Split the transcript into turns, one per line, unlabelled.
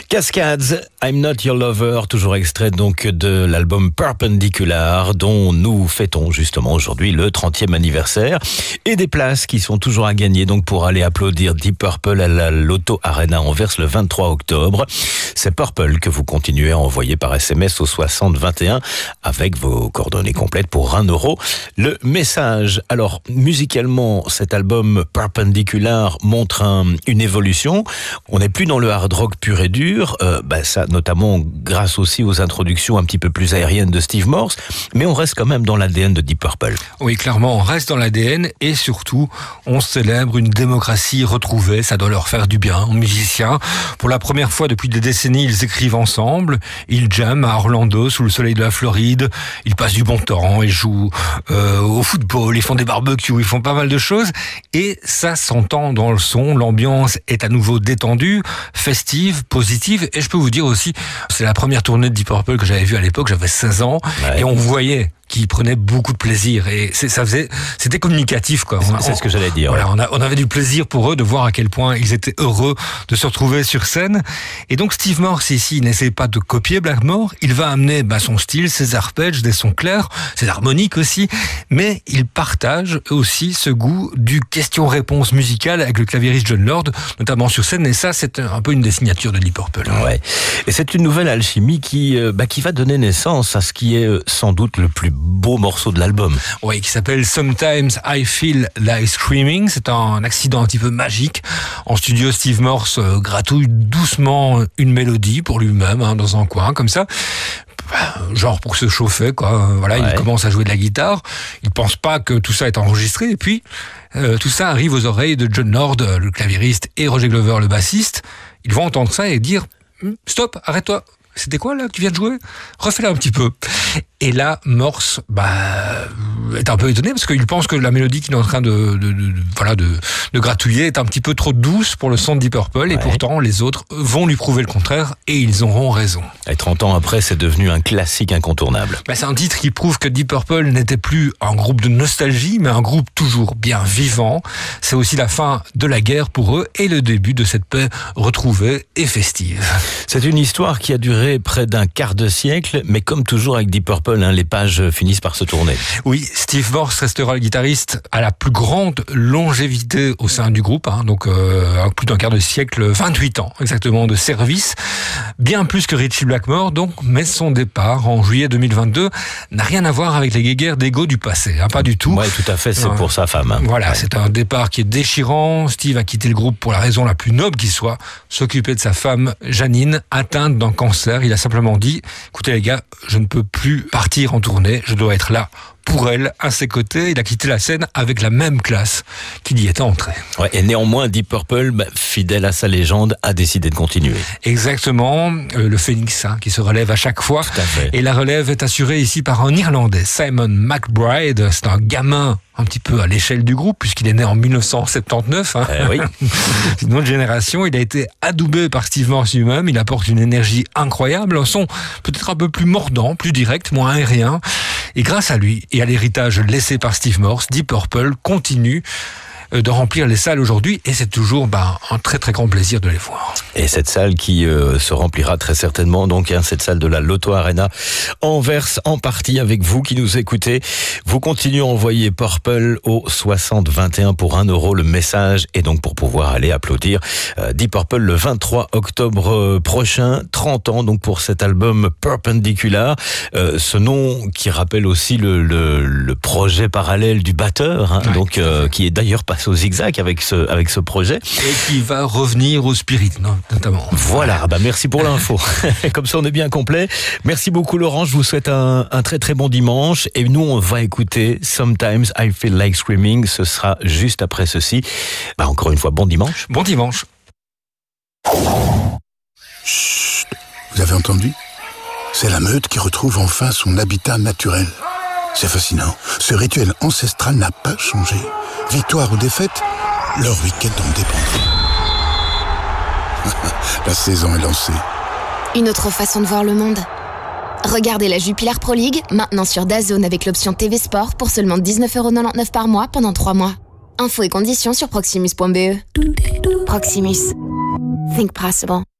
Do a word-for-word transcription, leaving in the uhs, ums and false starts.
Cascades, I'm Not Your Lover, toujours extrait donc de l'album Perpendicular, dont nous fêtons justement aujourd'hui le trentième anniversaire, et des places qui sont toujours à gagner donc pour aller applaudir Deep Purple à la Lotto Arena Anvers le vingt-trois octobre. C'est Purple que vous continuez à envoyer par S M S au soixante vingt et un avec vos coordonnées complètes pour un euro le message. Alors, musicalement, cet album Perpendicular montre un, une évolution. On n'est plus dans le hard rock pur et dur. Euh, bah ça, notamment grâce aussi aux introductions un petit peu plus aériennes de Steve Morse, mais on reste quand même dans l'A D N de Deep Purple.
Oui, clairement, on reste dans l'A D N et surtout, on célèbre une démocratie retrouvée. Ça doit leur faire du bien aux musiciens. Pour la première fois depuis des décennies, ils écrivent ensemble, ils jamment à Orlando sous le soleil de la Floride, ils passent du bon temps, ils jouent euh, au football, ils font des barbecues, ils font pas mal de choses et ça s'entend dans le son. L'ambiance est à nouveau détendue, festive, positive. Et je peux vous dire aussi, c'est la première tournée de Deep Purple que j'avais vue à l'époque, j'avais seize ans, ouais. Et on voyait qu'ils prenaient beaucoup de plaisir et c'est, ça faisait, c'était communicatif quoi.
On, c'est on, ce que j'allais dire.
Voilà,
ouais.
on, a, on avait du plaisir pour eux de voir à quel point ils étaient heureux de se retrouver sur scène. Et donc Steve Morse ici, il n'essaie pas de copier Blackmore, il va amener bah, son style, ses arpèges, des sons clairs, ses harmoniques aussi, mais il partage aussi ce goût du question-réponse musicale avec le claviériste Jon Lord, notamment sur scène. Et ça, c'est un peu une des signatures de Deep Purple.
Ouais. Et c'est une nouvelle alchimie qui, euh, bah, qui va donner naissance à ce qui est euh, sans doute le plus beau morceau de l'album.
Oui, qui s'appelle Sometimes I Feel Like Screaming. C'est un accident un petit peu magique. En studio, Steve Morse euh, gratouille doucement une mélodie pour lui-même, hein, dans un coin, comme ça. Genre pour se chauffer, quoi. Voilà, ouais. Il commence à jouer de la guitare. Il pense pas que tout ça est enregistré. Et puis, euh, tout ça arrive aux oreilles de Jon Lord, le claviériste, et Roger Glover, le bassiste. Ils vont entendre ça et dire « Stop, arrête-toi. C'était quoi là que tu viens de jouer ? Refais-le un petit peu. » Et là, Morse bah, est un peu étonné parce qu'il pense que la mélodie qu'il est en train de, de, de, de, voilà, de, de gratouiller est un petit peu trop douce pour le son de Deep Purple. Ouais. Et pourtant, les autres vont lui prouver le contraire et ils auront raison.
Et trente ans après, c'est devenu un classique incontournable.
Bah, c'est un titre qui prouve que Deep Purple n'était plus un groupe de nostalgie, mais un groupe toujours bien vivant. C'est aussi la fin de la guerre pour eux et le début de cette paix retrouvée et festive.
C'est une histoire qui a duré près d'un quart de siècle, mais comme toujours avec Deep Purple, hein, les pages finissent par se tourner.
Oui, Steve Morse restera le guitariste à la plus grande longévité au sein du groupe, hein, donc euh, plus d'un quart de siècle, vingt-huit ans exactement de service, bien plus que Ritchie Blackmore, donc, mais son départ en juillet deux mille vingt-deux n'a rien à voir avec les guéguerres d'ego du passé, hein, pas du tout.
Oui, tout à fait, c'est euh, pour sa femme. Hein.
Voilà,
ouais.
C'est un départ qui est déchirant. Steve a quitté le groupe pour la raison la plus noble qui soit, s'occuper de sa femme Janine, atteinte d'un cancer. Il a simplement dit, écoutez les gars, je ne peux plus partir en tournée, je dois être là pour elle, à ses côtés. Il a quitté la scène avec la même classe qu'il y était entré.
Ouais, et néanmoins, Deep Purple, bah, fidèle à sa légende, a décidé de continuer.
Exactement, euh, le phénix hein, qui se relève à chaque fois.
Tout à fait.
Et la relève est assurée ici par un Irlandais, Simon McBride. C'est un gamin un petit peu à l'échelle du groupe, puisqu'il est né en dix-neuf cent soixante-dix-neuf. Hein.
Eh oui.
C'est une autre génération. Il a été adoubé par Steve Morse lui-même. Il apporte une énergie incroyable, un son peut-être un peu plus mordant, plus direct, moins aérien. Et grâce à lui et à l'héritage laissé par Steve Morse, Deep Purple continue de remplir les salles aujourd'hui et c'est toujours bah, un très très grand plaisir de les voir.
Et cette salle qui euh, se remplira très certainement, donc hein, cette salle de la Lotto Arena Anvers en partie avec vous qui nous écoutez. Vous continuez à envoyer Purple au soixante vingt et un pour un euro le message et donc pour pouvoir aller applaudir euh, Deep Purple le vingt-trois octobre prochain, trente ans donc pour cet album Perpendicular. Euh, ce nom qui rappelle aussi le, le, le projet parallèle du batteur, hein, ouais, donc euh, qui est d'ailleurs pas au zigzag avec ce, avec ce projet.
Et qui va revenir au Spirit, notamment.
Voilà, bah merci pour l'info. Comme ça, on est bien complet. Merci beaucoup, Laurent. Je vous souhaite un, un très très bon dimanche. Et nous, on va écouter Sometimes I Feel Like Screaming. Ce sera juste après ceci. Bah, encore une fois, bon dimanche.
Bon dimanche.
Chut, vous avez entendu ? C'est la meute qui retrouve enfin son habitat naturel. C'est fascinant. Ce rituel ancestral n'a pas changé. Victoire ou défaite, leur week-end en dépendra. La saison est lancée.
Une autre façon de voir le monde. Regardez la Jupiler Pro League, maintenant sur DAZN avec l'option T V Sport pour seulement dix-neuf euros quatre-vingt-dix-neuf par mois pendant trois mois. Infos et conditions sur proximus point b e. Proximus. Think possible.